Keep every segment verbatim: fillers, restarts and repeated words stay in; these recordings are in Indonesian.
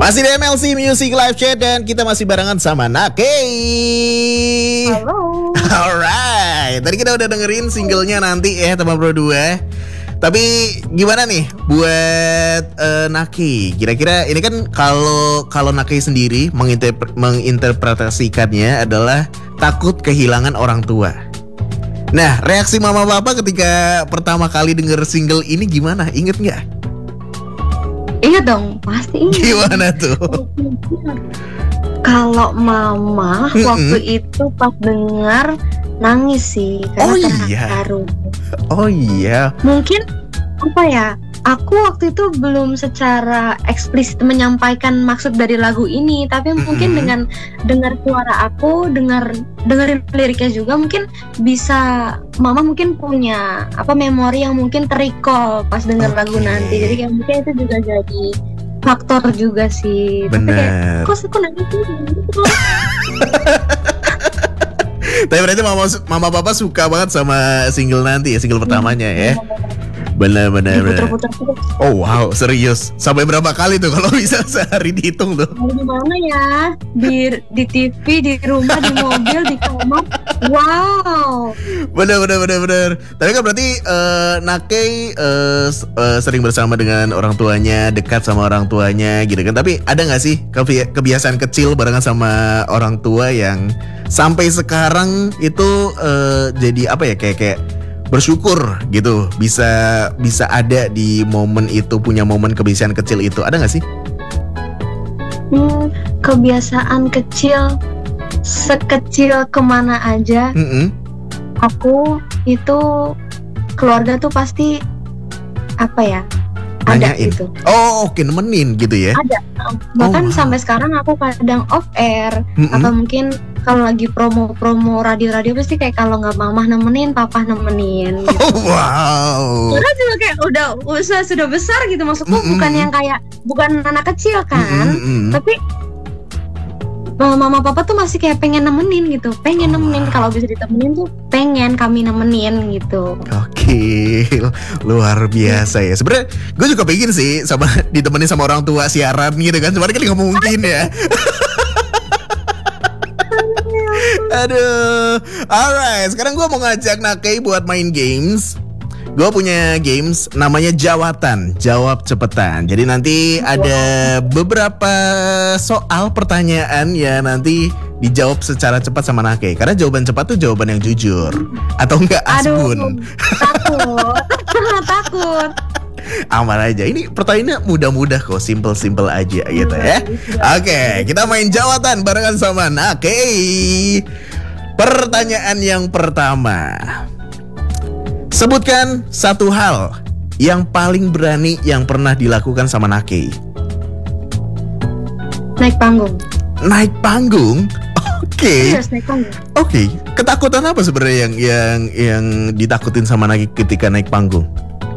Masih di M L C Music Live Chat dan kita masih barengan sama Nakei. Halo. Alright, tadi kita udah dengerin singlenya nanti ya teman Pro dua. Tapi gimana nih buat uh, Nakei? Kira-kira ini kan kalau kalau Nakei sendiri menginterpre- menginterpretasikannya adalah takut kehilangan orang tua. Nah, reaksi mama papa ketika pertama kali denger single ini gimana? Ingat nggak? Ingat dong, pasti ingat. Gimana tuh? Kalau mama Mm-mm. waktu itu pas dengar nangis sih karena Oh iya. terharu. Oh iya. Mungkin apa ya? Aku waktu itu belum secara eksplisit menyampaikan maksud dari lagu ini, tapi mungkin Mm-mm. dengan dengar suara aku, dengar dengerin liriknya juga mungkin bisa mama mungkin punya apa memori yang mungkin terrecall pas dengar Oke. lagu nanti. Jadi kayak mungkin itu juga jadi faktor juga sih. Tapi kayak Bener. kok aku nangis sih? Tapi berarti mama mama papa suka banget sama single nanti ya, single pertamanya ya. Bener bener bener. Diputer-puter terus. Oh wow, serius. Sampai berapa kali tuh kalau bisa sehari dihitung tuh? Mau di mana ya? Di di T V, di rumah, di mobil, di kamar. Wow. Bener bener bener bener. Tapi kan berarti uh, Nakei uh, s- uh, sering bersama dengan orang tuanya, dekat sama orang tuanya gitu kan. Tapi ada nggak sih kebi- kebiasaan kecil barengan sama orang tua yang sampai sekarang itu uh, jadi apa ya kayak kayak bersyukur gitu bisa bisa ada di momen itu, punya momen kebiasaan kecil itu, ada nggak sih? Hmm, kebiasaan kecil sekecil kemana aja Mm-mm. aku itu keluarga tuh pasti apa ya ada Nanyain. gitu Oh oke, nemenin gitu ya. ada bahkan Oh, wow. sampai sekarang aku kadang off air Mm-mm. atau mungkin kalau lagi promo-promo radio-radio pasti kayak kalau nggak mama nemenin papa nemenin gitu. Oh, wow. Karena juga kayak udah usaha sudah besar gitu maksudku Mm-mm. bukan yang kayak bukan anak kecil kan Mm-mm. tapi uh, mama papa tuh masih kayak pengen nemenin gitu pengen Oh, nemenin wow. kalau bisa ditemenin tuh pengen kami nemenin gitu. Gokil, luar biasa ya. Sebenarnya gue juga pengen sih sama ditemenin sama orang tua siaran gitu kan. Cuman kan nggak mungkin ya. Aduh, alright. Sekarang gue mau ngajak Nakei buat main games. Gue punya games namanya Jawatan, jawab cepetan. Jadi nanti ada beberapa soal pertanyaan ya nanti dijawab secara cepat sama Nakei. Karena jawaban cepat tuh jawaban yang jujur atau enggak Aduh, asbun. takut takut. Aman aja. Ini pertanyaannya mudah-mudah kok, simple-simple aja gitu ya. Oke, kita main jawatan barengan sama Nakei. Pertanyaan yang pertama. Sebutkan satu hal yang paling berani yang pernah dilakukan sama Nakei. Naik panggung. Naik panggung? Oke. Serius naik panggung. Oke. Ketakutan apa sebenarnya yang yang yang ditakutin sama Nakei ketika naik panggung?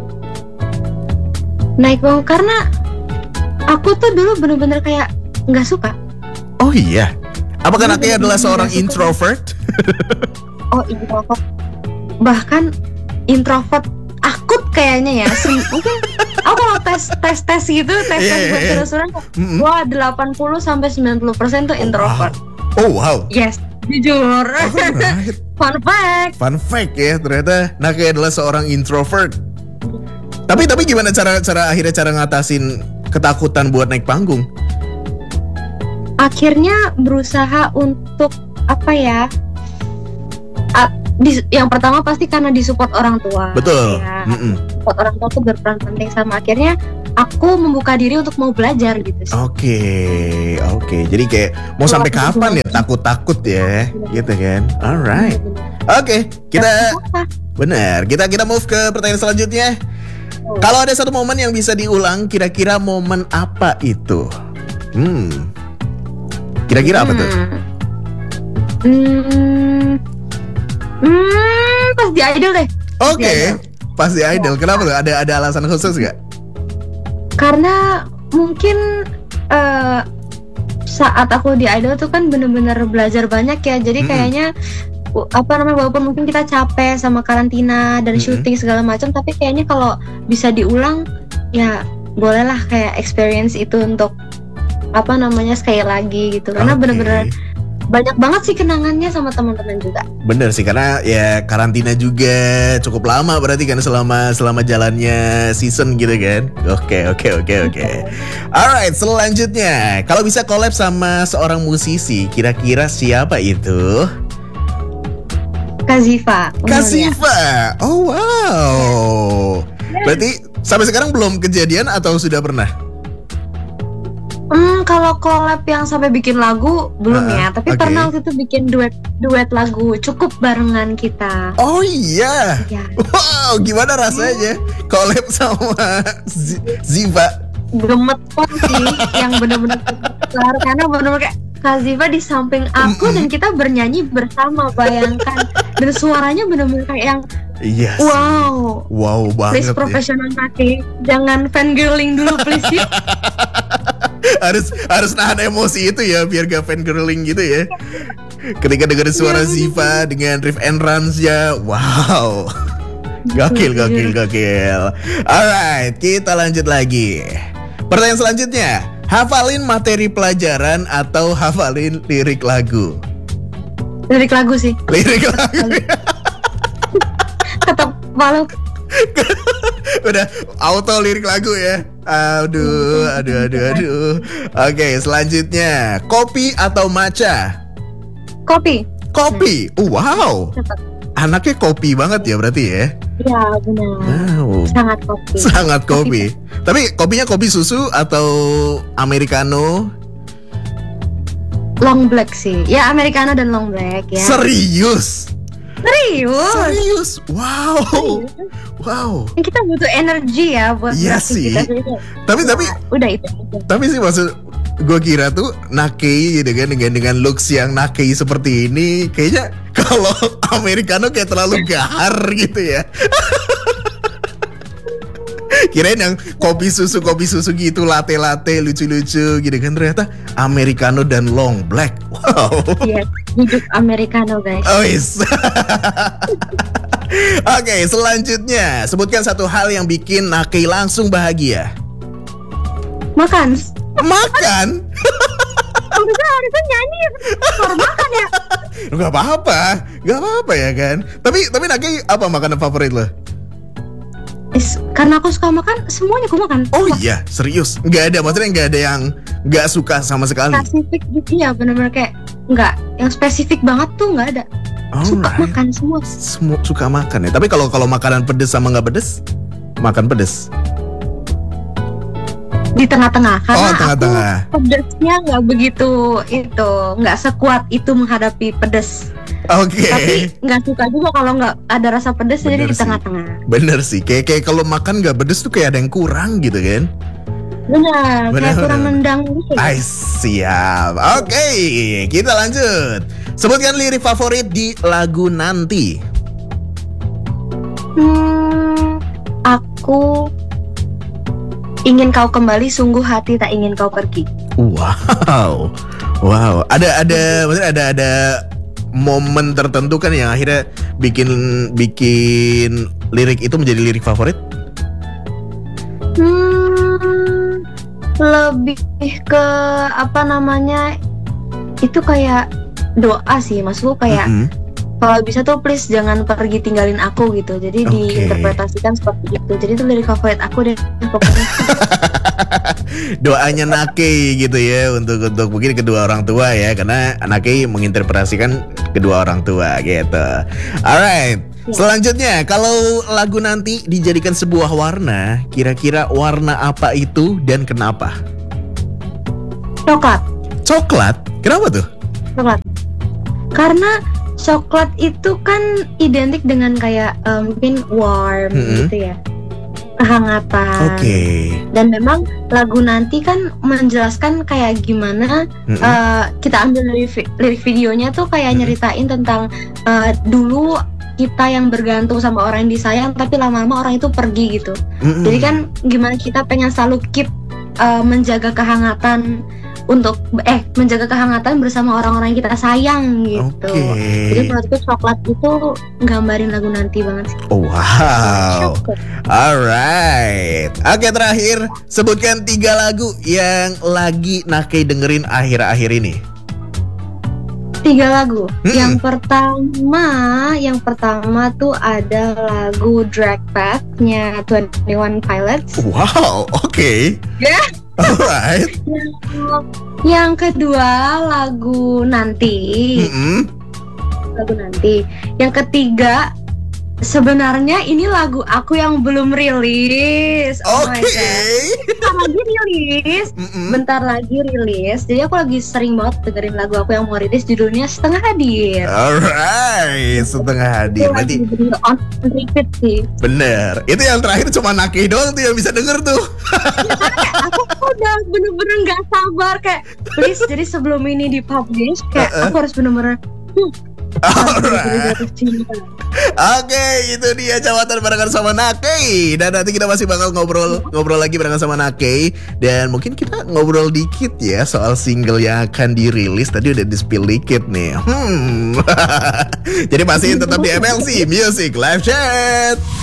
Naik panggung karena aku tuh dulu bener-bener kayak nggak suka. Oh iya. Apakah Iya, Nakei adalah bener-bener seorang nggak suka. introvert? Oh introvert. Bahkan introvert akut kayaknya ya. Sem- mungkin aku kalau tes tes tes gitu tes Iya, tes iya, buat iya. restoran Mm-mm. wah delapan puluh sampai sembilan puluh persen tuh introvert. Oh wow. Yes, jujur. Alright. Fun fact. Fun fact ya, ternyata Nakei adalah seorang introvert. Tapi tapi gimana cara cara akhirnya cara ngatasin ketakutan buat naik panggung? Akhirnya berusaha untuk apa ya? A- di- yang pertama pasti karena disupport orang tua. Betul. Ya, Mm-mm. support orang tua tuh berperan penting sama akhirnya aku membuka diri untuk mau belajar gitu sih. Oke, oke. Jadi kayak mau sampai kapan ya takut-takut ya, gitu kan? Alright. Oke, kita Apa? benar. Kita kita move ke pertanyaan selanjutnya. Kalau ada satu momen yang bisa diulang, kira-kira momen apa itu? Hmm. Kira-kira apa tuh? Hmm. Hmm, pas di Idol deh. Oke, pasti Idol. Kenapa tuh? Ada ada alasan khusus nggak? Karena mungkin eh, saat aku di Idol tuh kan bener-bener belajar banyak ya. Jadi Mm-mm. kayaknya u- apa namanya walaupun mungkin kita capek sama karantina dan Mm-mm. syuting segala macam, tapi kayaknya kalau bisa diulang ya bolehlah kayak experience itu untuk apa namanya sekali lagi gitu, karena Oke. bener-bener banyak banget sih kenangannya sama teman-teman juga. Bener sih, karena ya karantina juga cukup lama berarti kan selama selama jalannya season gitu kan. Oke oke oke oke. Alright, selanjutnya kalau bisa collab sama seorang musisi, kira-kira siapa itu? Kak Ziva. Kak umurnya. Ziva. Oh wow. Berarti sampai sekarang belum kejadian atau sudah pernah? Hmm, kalau collab yang sampai bikin lagu belum Uh-uh, ya, tapi oke. pernah waktu itu bikin duet duet lagu cukup barengan kita. Oh iya. Ya, Wow, gimana rasanya collab sama Z- Ziva? gemeter sih yang bener-bener besar, karena bener-bener kayak Kak Ziva di samping aku Mm-mm. dan kita bernyanyi bersama, bayangkan. Dan suaranya bener-bener kayak yang Iya sih. wow. Wow Please banget ya. profesional Nake, jangan fangirling dulu please ya. harus harus nahan emosi itu ya biar gak fangirling gitu ya. Ketika dengar suara Iya, Ziva dengan riff and runs ya, wow. Gokil, gokil, gokil. Alright, kita lanjut lagi. Pertanyaan selanjutnya, hafalin materi pelajaran atau hafalin lirik lagu? Lirik lagu sih, Lirik lagu. tetap walau Udah auto lirik lagu ya. Aduh, aduh, aduh, aduh. Oke, selanjutnya, kopi atau matcha? kopi. Kopi. Oh, wow. Tetap. Anaknya kopi banget ya berarti ya. Ya benar. Wow. Sangat kopi. Sangat kopi. Tapi kopinya kopi susu atau americano? Long black sih. Ya americano dan long black ya. Serius? Serius. Serius? Wow. Wow. Kita butuh energi ya buat Iya beraktivitas sih. itu. Tapi tapi Ya, udah itu aja. tapi sih maksud gue kira tuh Nakei gitu kan dengan dengan looks yang Nakei seperti ini kayaknya kalau americano kayak terlalu gahar gitu ya. Kirain yang kopi susu kopi susu gitu latte latte lucu-lucu gitu kan, ternyata americano dan long black. Wow. Iya, duduk americano guys. Oh yes. Oke, selanjutnya sebutkan satu hal yang bikin Nakei langsung bahagia. Makan. Makan? Harusnya harusnya nyanyi. Baru makan ya. Gak apa-apa, gak apa-apa ya kan. Tapi tapi Nakei apa makanan favorit lo? Is, karena aku suka makan, semuanya aku makan. Oh iya, serius? Gak ada, maksudnya gak ada yang gak suka sama sekali? Spesifik gitu ya, bener-bener kayak nggak yang spesifik banget tuh nggak ada. Suka Alright. makan semua. Semua suka makan ya. Tapi kalau kalau makanan pedes sama nggak pedes, makan pedes. Di tengah-tengah karena Oh, tengah-tengah. aku pedesnya nggak begitu itu, nggak sekuat itu menghadapi pedes. Oke. Tapi nggak suka juga kalau nggak ada rasa pedes, jadi Bener di sih. tengah-tengah. Bener sih. Kayak kayak kalau makan nggak pedes tuh kayak ada yang kurang gitu kan? Benar, Benar, kayak kurang benar. nendang gitu. Ay, siap. Oke, kita lanjut. Sebutkan lirik favorit di lagu Nanti. Hmm, aku ingin kau kembali, sungguh hati tak ingin kau pergi. Wow, wow. Ada ada, maksudnya ada ada momen tertentu kan yang akhirnya bikin bikin lirik itu menjadi lirik favorit. Hmm, lebih ke apa namanya? Itu kayak doa sih, maksudku kayak Mm-mm. kalau bisa tuh please jangan pergi tinggalin aku gitu. Jadi Oke. diinterpretasikan seperti itu. Jadi itu lirik favorit aku deh pokoknya. Doanya Nakei gitu ya untuk untuk mungkin kedua orang tua ya, karena Nakei menginterpretasikan kedua orang tua gitu. Alright. Ya. Selanjutnya, kalau lagu Nanti dijadikan sebuah warna, kira-kira warna apa itu dan kenapa? Coklat, Coklat? Kenapa tuh? coklat. Karena coklat itu kan identik dengan kayak eh, mungkin warm Mm-mm. gitu ya, kehangatan. Oke. Dan memang lagu Nanti kan menjelaskan kayak gimana Mm-mm. eh, kita ambil dari vi- lirik videonya tuh kayak Mm-mm. nyeritain tentang eh, dulu kita yang bergantung sama orang yang disayang, tapi lama-lama orang itu pergi gitu. Mm-mm. Jadi kan gimana kita pengen selalu keep uh, menjaga kehangatan untuk eh menjaga kehangatan bersama orang-orang yang kita sayang gitu. Oke. Jadi menurutku coklat itu gambarin lagu nanti banget sih. Oh, wow. Alright. Oke, terakhir sebutkan tiga lagu yang lagi Nakei dengerin akhir-akhir ini. Tiga lagu. Hmm. Yang pertama, yang pertama tuh ada lagu Drag Path-nya Twenty One Pilots. Wow, oke. Ya. Alright. Yang, yang kedua lagu Nanti. Mm-mm. Lagu Nanti. Yang ketiga, sebenarnya ini lagu aku yang belum rilis. Oh my Oke. God. Bentar lagi rilis. Mm-mm. Bentar lagi rilis. Jadi aku lagi sering banget dengerin lagu aku yang mau rilis, judulnya Setengah Hadir. Alright, setengah hadir. Itu lagi Berarti bener on repeat sih. bener. Itu yang terakhir cuma Nakei doang tuh yang bisa denger tuh. Aku udah bener-bener gak sabar kayak please, jadi sebelum ini dipublish kayak Uh-uh. aku harus bener-bener hmm, harus bener-bener Alright. jatuh cinta. Oke, itu dia Cawatan barengan sama Nakei. Dan nanti kita masih bakal ngobrol ngobrol lagi barengan sama Nakei. Dan mungkin kita ngobrol dikit ya soal single yang akan dirilis. Tadi udah di-spill dikit nih. Hmm. Jadi pastiin tetap di M L C Music Live Chat.